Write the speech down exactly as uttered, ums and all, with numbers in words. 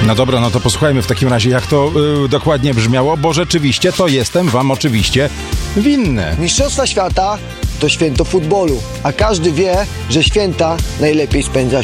No dobra, no to posłuchajmy w takim razie, jak to yy, dokładnie brzmiało, bo rzeczywiście to jestem wam oczywiście winny. Mistrzostwa świata to święto futbolu, a każdy wie, że święta najlepiej spędza